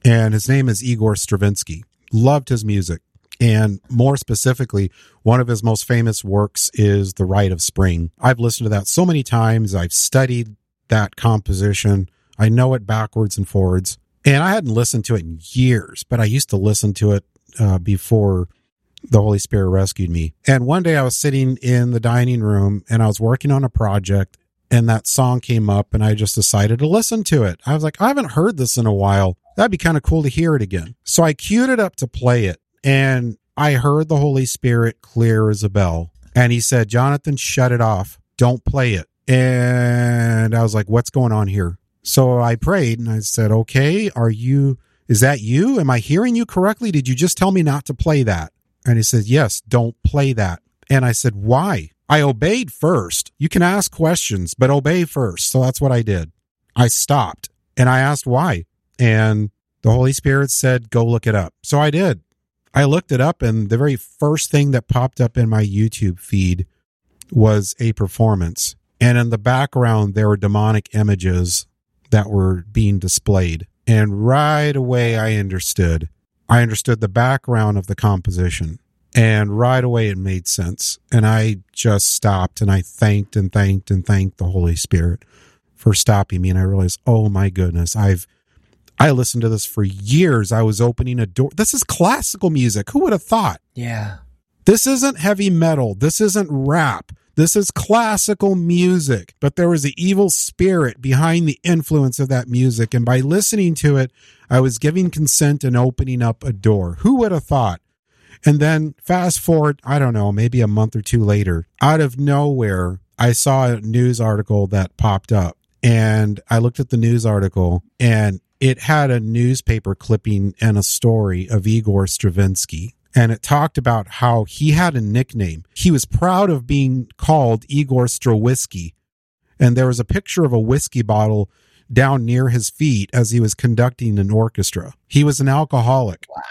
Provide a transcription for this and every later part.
and his name is Igor Stravinsky. Loved his music. And more specifically, one of his most famous works is The Rite of Spring. I've listened to that so many times. I've studied that composition. I know it backwards and forwards. And I hadn't listened to it in years, but I used to listen to it before the Holy Spirit rescued me. And one day I was sitting in the dining room and I was working on a project, and that song came up and I just decided to listen to it. I was like, I haven't heard this in a while. That'd be kind of cool to hear it again. So I queued it up to play it, and I heard the Holy Spirit clear as a bell. And he said, Jonathan, shut it off. Don't play it. And I was like, what's going on here? So I prayed and I said, okay, is that you? Am I hearing you correctly? Did you just tell me not to play that? And he said, yes, don't play that. And I said, why? I obeyed first. You can ask questions, but obey first. So that's what I did. I stopped and I asked why. And the Holy Spirit said, go look it up. So I did. I looked it up, and the very first thing that popped up in my YouTube feed was a performance. And in the background, there were demonic images that were being displayed. And right away, I understood. I understood the background of the composition. And right away, it made sense. And I just stopped, and I thanked and thanked and thanked the Holy Spirit for stopping me. And I realized, oh my goodness, I listened to this for years. I was opening a door. This is classical music. Who would have thought? Yeah. This isn't heavy metal. This isn't rap. This is classical music. But there was an evil spirit behind the influence of that music. And by listening to it, I was giving consent and opening up a door. Who would have thought? And then fast forward, I don't know, maybe a month or two later, out of nowhere, I saw a news article that popped up. And I looked at the news article, and it had a newspaper clipping and a story of Igor Stravinsky. And it talked about how he had a nickname. He was proud of being called Igor Strawisky. And there was a picture of a whiskey bottle down near his feet as he was conducting an orchestra. He was an alcoholic. Wow.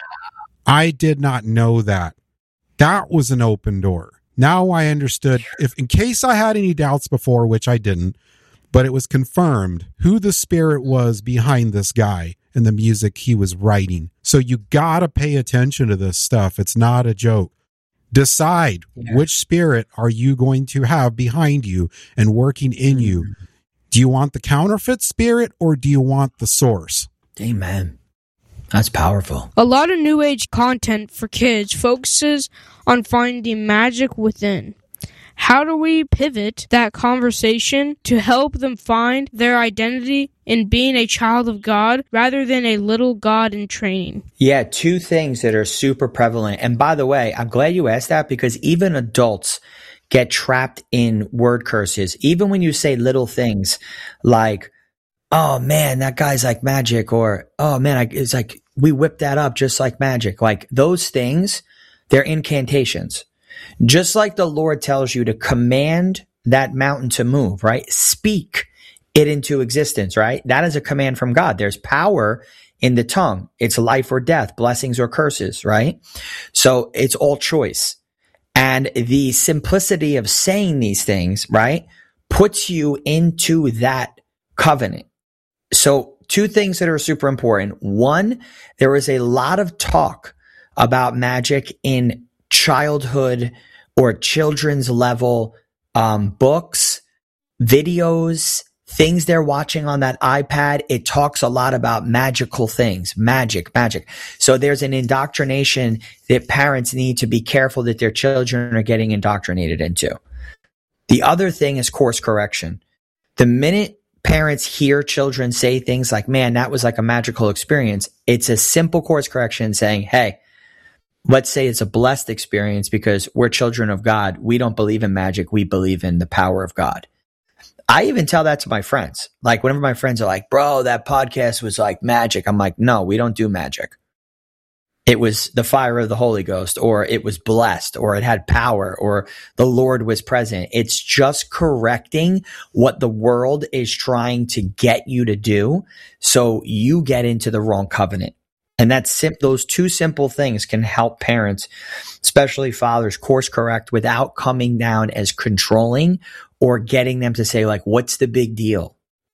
I did not know that. That was an open door. Now I understood, if in case I had any doubts before, which I didn't, but it was confirmed who the spirit was behind this guy and the music he was writing. So you got to pay attention to this stuff. It's not a joke. Decide which spirit are you going to have behind you and working in you. Do you want the counterfeit spirit, or do you want the source? Amen. That's powerful. A lot of New Age content for kids focuses on finding magic within. How do we pivot that conversation to help them find their identity in being a child of God rather than a little God in training? Yeah, two things that are super prevalent. And by the way, I'm glad you asked that, because even adults get trapped in word curses. Even when you say little things like, oh man, that guy's like magic, or oh man, it's like we whipped that up just like magic. Like those things, they're incantations. Just like the Lord tells you to command that mountain to move, right? Speak it into existence, right? That is a command from God. There's power in the tongue. It's life or death, blessings or curses, right? So it's all choice. And the simplicity of saying these things, right, puts you into that covenant. So two things that are super important. One, there is a lot of talk about magic in childhood or children's level books, videos, things they're watching on that iPad. It talks a lot about magical things, magic. So there's an indoctrination that parents need to be careful that their children are getting indoctrinated into. The other thing is course correction. The minute parents hear children say things like, man, that was like a magical experience, it's a simple course correction saying, hey, let's say it's a blessed experience because we're children of God. We don't believe in magic. We believe in the power of God. I even tell that to my friends. Like whenever my friends are like, bro, that podcast was like magic. I'm like, no, we don't do magic. It was the fire of the Holy Ghost, or it was blessed, or it had power, or the Lord was present. It's just correcting what the world is trying to get you to do so you get into the wrong covenant. And those two simple things can help parents, especially fathers, course correct without coming down as controlling or getting them to say like, what's the big deal?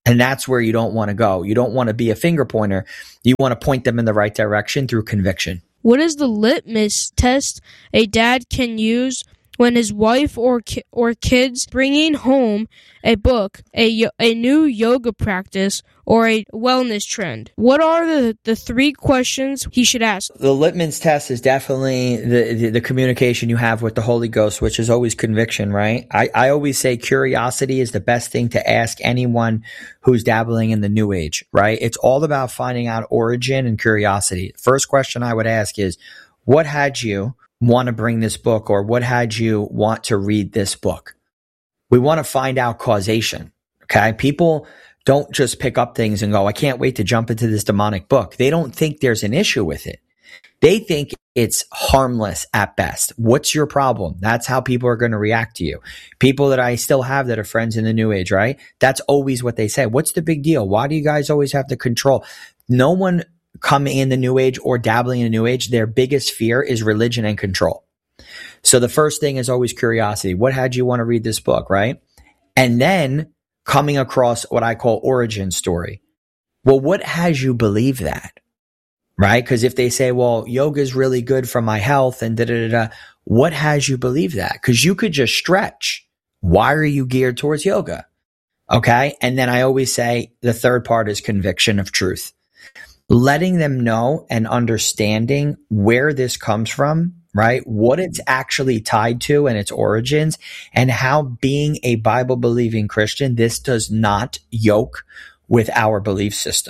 And that's where you don't want to go. You don't want to be a finger pointer. You want to point them in the right direction through conviction. What is the litmus test a dad can use when his wife or kids bringing home a book, a new yoga practice, or a wellness trend? What are the three questions he should ask? The litmus test is definitely the communication you have with the Holy Ghost, which is always conviction, right? I always say curiosity is the best thing to ask anyone who's dabbling in the New Age, right? It's all about finding out origin and curiosity. First question I would ask is, what had you want to bring this book, or what had you want to read this book? We want to find out causation. Okay. People don't just pick up things and go, I can't wait to jump into this demonic book. They don't think there's an issue with it. They think it's harmless at best. What's your problem? That's how people are going to react to you. People that I still have that are friends in the New Age, right? That's always what they say. What's the big deal? Why do you guys always have to control? No one coming in the New Age or dabbling in the New Age, their biggest fear is religion and control. So the first thing is always curiosity. What had you want to read this book, right? And then coming across what I call origin story. Well, what has you believe that, right? Because if they say, well, yoga is really good for my health and da-da-da-da, what has you believe that? Because you could just stretch. Why are you geared towards yoga? Okay. And then I always say the third part is conviction of truth. Letting them know and understanding where this comes from, right? What it's actually tied to and its origins, and how being a Bible believing Christian, this does not yoke with our belief system.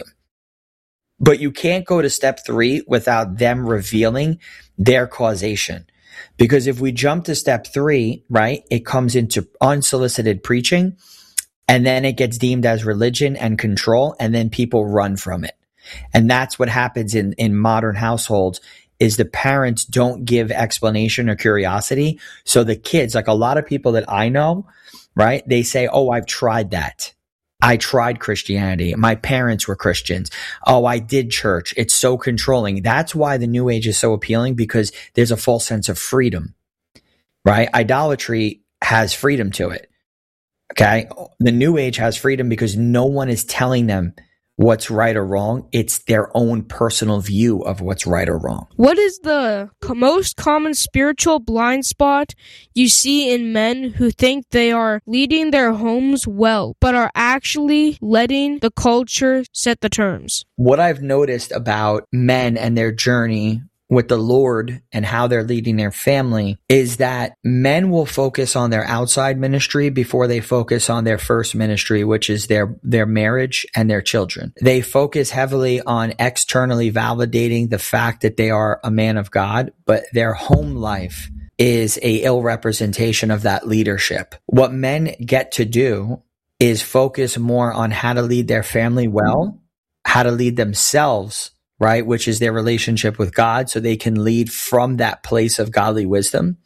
But you can't go to step 3 without them revealing their causation. Because if we jump to step 3, right, it comes into unsolicited preaching, and then it gets deemed as religion and control, and then people run from it. And that's what happens in modern households, is the parents don't give explanation or curiosity. So the kids, like a lot of people that I know, right, they say, oh, I've tried that. I tried Christianity. My parents were Christians. Oh, I did church. It's so controlling. That's why the New Age is so appealing, because there's a false sense of freedom, right? Idolatry has freedom to it. Okay. The New Age has freedom because no one is telling them what's right or wrong. It's their own personal view of what's right or wrong. What is the most common spiritual blind spot you see in men who think they are leading their homes well, but are actually letting the culture set the terms? What I've noticed about men and their journey with the Lord and how they're leading their family is that men will focus on their outside ministry before they focus on their first ministry, which is their marriage and their children. They focus heavily on externally validating the fact that they are a man of God, but their home life is a ill representation of that leadership. What men get to do is focus more on how to lead their family well, how to lead themselves, right? Which is their relationship with God, so they can lead from that place of godly wisdom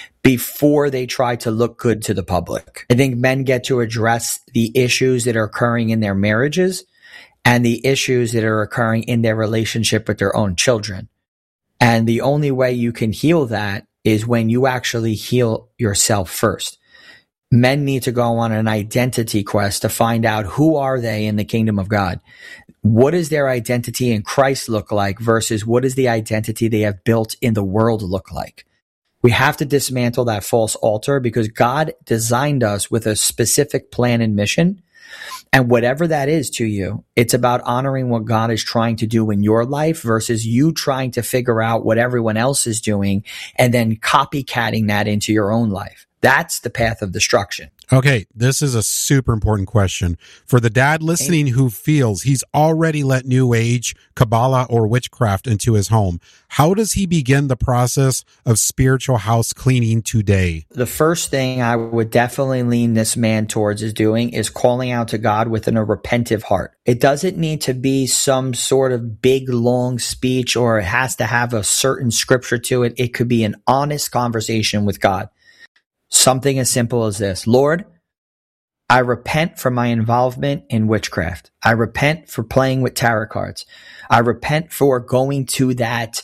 before they try to look good to the public. I think men get to address the issues that are occurring in their marriages and the issues that are occurring in their relationship with their own children. And the only way you can heal that is when you actually heal yourself first. Men need to go on an identity quest to find out who are they in the kingdom of God. What does their identity in Christ look like versus what does the identity they have built in the world look like? We have to dismantle that false altar, because God designed us with a specific plan and mission. And whatever that is to you, it's about honoring what God is trying to do in your life versus you trying to figure out what everyone else is doing and then copycatting that into your own life. That's the path of destruction. Okay, this is a super important question. For the dad listening who feels he's already let New Age, Kabbalah, or witchcraft into his home, how does he begin the process of spiritual house cleaning today? The first thing I would definitely lean this man towards is doing is calling out to God within a repentive heart. It doesn't need to be some sort of big, long speech, or it has to have a certain scripture to it. It could be an honest conversation with God. Something as simple as this: Lord, I repent for my involvement in witchcraft. I repent for playing with tarot cards. I repent for going to that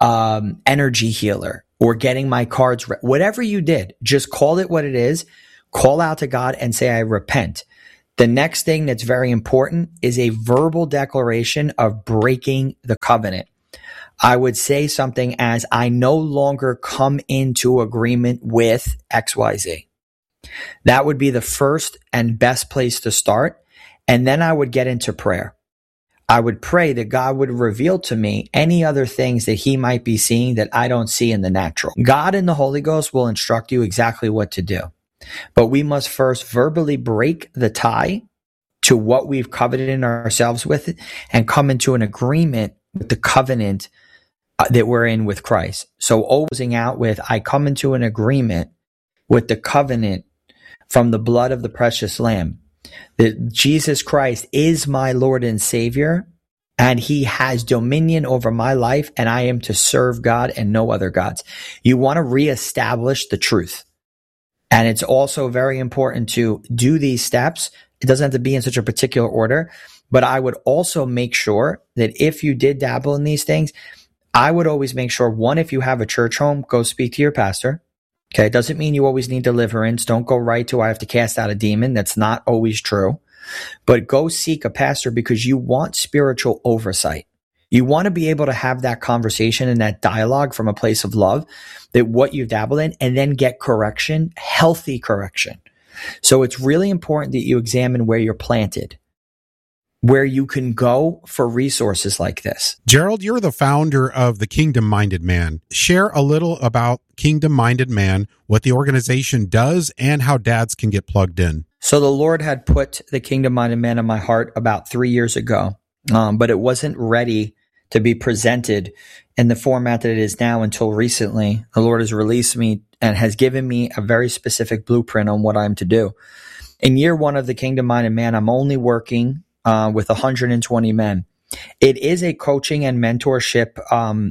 energy healer or getting my cards. Whatever you did, just call it what it is. Call out to God and say, I repent. The next thing that's very important is a verbal declaration of breaking the covenant. I would say something as, I no longer come into agreement with XYZ. That would be the first and best place to start. And then I would get into prayer. I would pray that God would reveal to me any other things that he might be seeing that I don't see in the natural. God and the Holy Ghost will instruct you exactly what to do. But we must first verbally break the tie to what we've covenanted in ourselves with and come into an agreement with the covenant that we're in with Christ. So closing out with, I come into an agreement with the covenant from the blood of the precious Lamb, that Jesus Christ is my Lord and Savior, and he has dominion over my life, and I am to serve God and no other gods. You want to reestablish the truth. And it's also very important to do these steps. It doesn't have to be in such a particular order, but I would also make sure that if you did dabble in these things, I would always make sure, one, if you have a church home, go speak to your pastor. Okay, it doesn't mean you always need deliverance. Don't go right to, I have to cast out a demon. That's not always true. But go seek a pastor because you want spiritual oversight. You want to be able to have that conversation and that dialogue from a place of love, that what you've dabbled in, and then get correction, healthy correction. So it's really important that you examine where you're planted, where you can go for resources like this. Gerald, you're the founder of the Kingdom Minded Man. Share a little about Kingdom Minded Man, what the organization does, and how dads can get plugged in. So the Lord had put the Kingdom Minded Man in my heart about 3 years ago, but it wasn't ready to be presented in the format that it is now until recently. The Lord has released me and has given me a very specific blueprint on what I'm to do. In year one of the Kingdom Minded Man, I'm only working with 120 men. It is a coaching and mentorship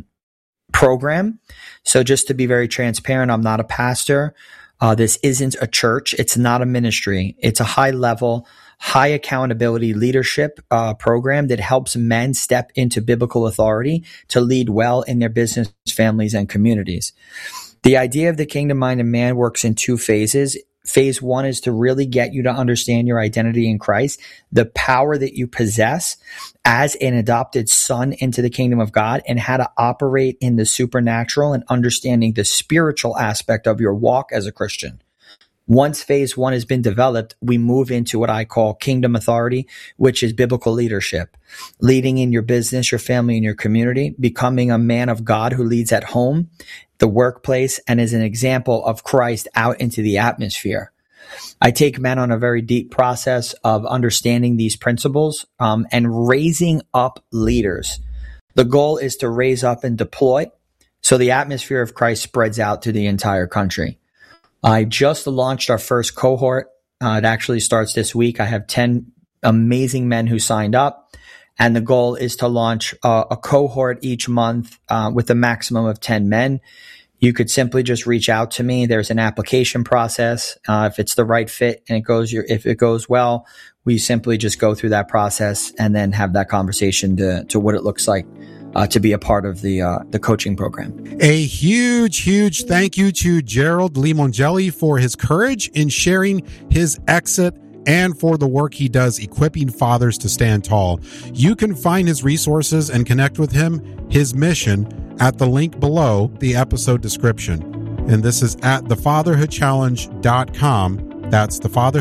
program. So just to be very transparent, I'm not a pastor. This isn't a church. It's not a ministry. It's a high level, high accountability leadership program that helps men step into biblical authority to lead well in their business, families, and communities. The idea of the Kingdom Minded Man works in two phases. Phase one is to really get you to understand your identity in Christ, the power that you possess as an adopted son into the kingdom of God, and how to operate in the supernatural and understanding the spiritual aspect of your walk as a Christian. Once phase one has been developed, we move into what I call kingdom authority, which is biblical leadership, leading in your business, your family, and your community, becoming a man of God who leads at home, the workplace, and is an example of Christ out into the atmosphere. I take men on a very deep process of understanding these principles and raising up leaders. The goal is to raise up and deploy so the atmosphere of Christ spreads out to the entire country. I just launched our first cohort. It actually starts this week. I have 10 amazing men who signed up, and the goal is to launch a cohort each month with a maximum of 10 men. You could simply just reach out to me. There's an application process. If it's the right fit and if it goes well, we simply just go through that process and then have that conversation to what it looks like to be a part of the coaching program. A huge thank you to Gerald Limongelli for his courage in sharing his exit and for the work he does equipping fathers to stand tall. You can find his resources and connect with him, his mission, at the link below the episode description. And this is at thefatherhoodchallenge.com. That's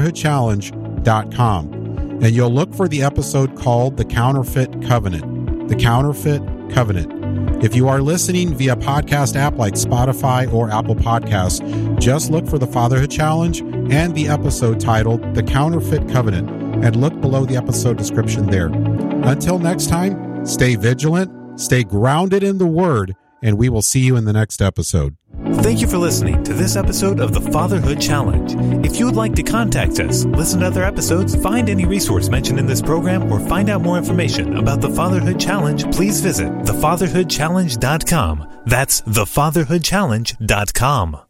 thefatherhoodchallenge.com. And you'll look for the episode called The Counterfeit Covenant. The Counterfeit Covenant. If you are listening via podcast app like Spotify or Apple Podcasts, just look for the Fatherhood Challenge and the episode titled The Counterfeit Covenant and look below the episode description there. Until next time, stay vigilant, stay grounded in the Word, and we will see you in the next episode. Thank you for listening to this episode of the Fatherhood Challenge. If you would like to contact us, listen to other episodes, find any resource mentioned in this program, or find out more information about the Fatherhood Challenge, please visit thefatherhoodchallenge.com. That's thefatherhoodchallenge.com.